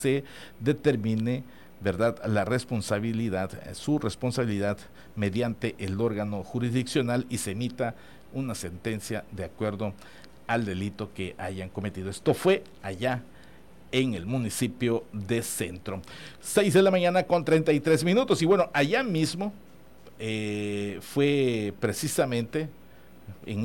se determine, ¿verdad?, la responsabilidad, su responsabilidad mediante el órgano jurisdiccional y se emita una sentencia de acuerdo al delito que hayan cometido. Esto fue allá en el municipio de Centro. 6 de la mañana con 33 minutos. Y bueno, allá mismo fue precisamente en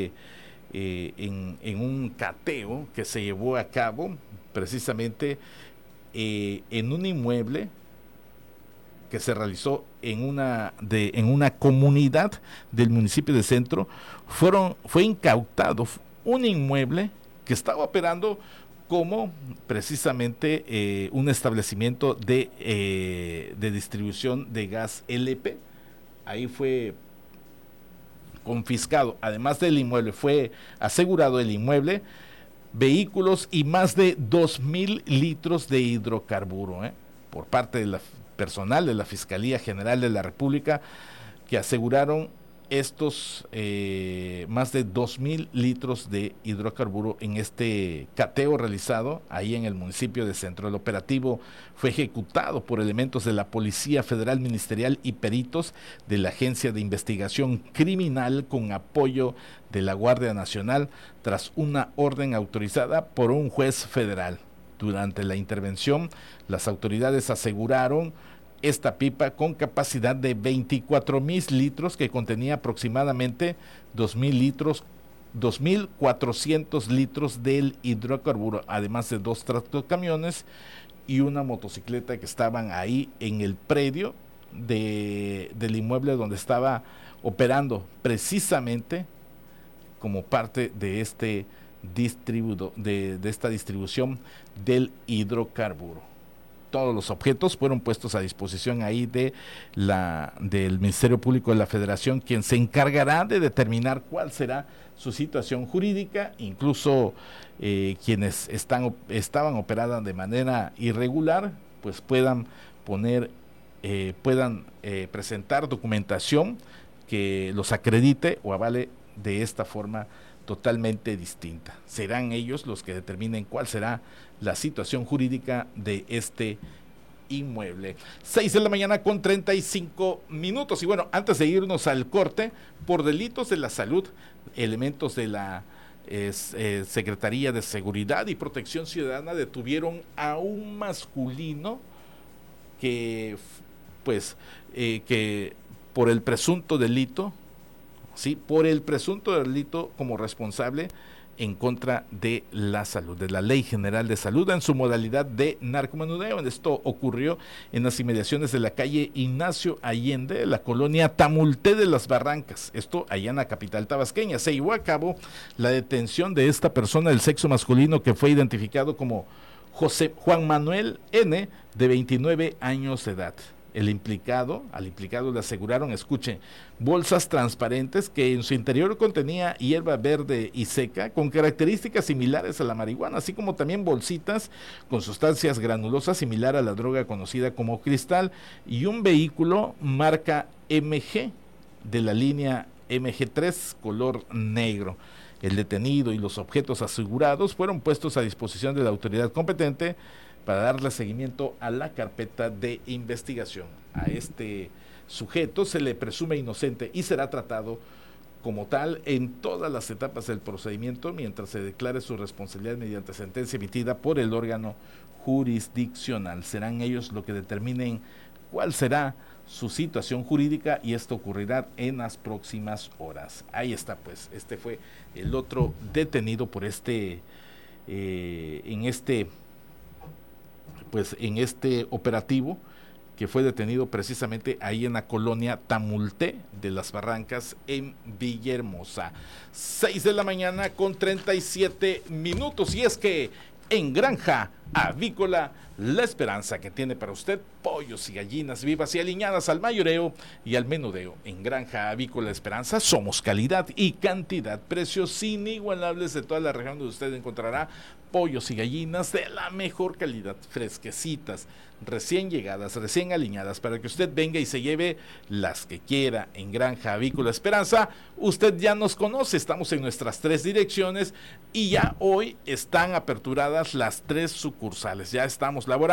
en un cateo que se llevó a cabo precisamente en un inmueble que se realizó en una comunidad del municipio de Centro. Fue incautado un inmueble que estaba operando como precisamente un establecimiento de distribución de gas LP. Ahí fue confiscado, además del inmueble, fue asegurado el inmueble, vehículos y más de 2,000 litros de hidrocarburo, por parte de la personal de la Fiscalía General de la República, que aseguraron estos más de 2,000 litros de hidrocarburo en este cateo realizado ahí en el municipio de Centro. El operativo fue ejecutado por elementos de la Policía Federal Ministerial y peritos de la Agencia de Investigación Criminal con apoyo de la Guardia Nacional tras una orden autorizada por un juez federal. Durante la intervención, las autoridades aseguraron esta pipa con capacidad de 24,000 litros que contenía aproximadamente 2,400 litros del hidrocarburo, además de 2 tractocamiones y una motocicleta que estaban ahí en el predio del inmueble donde estaba operando precisamente como parte de esta distribución del hidrocarburo. Todos los objetos fueron puestos a disposición ahí del Ministerio Público de la Federación, quien se encargará de determinar cuál será su situación jurídica. Incluso quienes estaban operando de manera irregular, pues puedan presentar documentación que los acredite o avale de esta forma totalmente distinta. Serán ellos los que determinen cuál será la situación jurídica de este inmueble. 6 de la mañana con 35 minutos. Y bueno, antes de irnos al corte, por delitos de la salud, elementos de la Secretaría de Seguridad y Protección Ciudadana detuvieron a un masculino que por el presunto delito, como responsable en contra de la salud, de la Ley General de Salud, en su modalidad de narcomenudeo. Esto ocurrió en las inmediaciones de la calle Ignacio Allende, la colonia Tamulté de las Barrancas, esto allá en la capital tabasqueña. Se llevó a cabo la detención de esta persona del sexo masculino, que fue identificado como Juan Manuel N., de 29 años de edad. Al implicado le aseguraron, escuche, bolsas transparentes que en su interior contenía hierba verde y seca con características similares a la marihuana, así como también bolsitas con sustancias granulosas similar a la droga conocida como cristal, y un vehículo marca MG de la línea MG3 color negro. El detenido y los objetos asegurados fueron puestos a disposición de la autoridad competente para darle seguimiento a la carpeta de investigación. A este sujeto se le presume inocente y será tratado como tal en todas las etapas del procedimiento mientras se declare su responsabilidad mediante sentencia emitida por el órgano jurisdiccional. Serán ellos los que determinen cuál será su situación jurídica y esto ocurrirá en las próximas horas. Ahí está, pues, este fue el otro detenido por en este operativo, que fue detenido precisamente ahí en la colonia Tamulté de las Barrancas en Villahermosa. 6 de la mañana con 37 minutos. Y es que en Granja Avícola La Esperanza, que tiene para usted pollos y gallinas vivas y aliñadas al mayoreo y al menudeo. En Granja Avícola La Esperanza somos calidad y cantidad, precios inigualables de toda la región, donde usted encontrará pollos y gallinas de la mejor calidad, fresquecitas, recién llegadas, recién aliñadas, para que usted venga y se lleve las que quiera. En Granja Avícola Esperanza, usted ya nos conoce, estamos en nuestras 3 direcciones y ya hoy están aperturadas las 3 sucursales sucursales. Ya estamos laborando.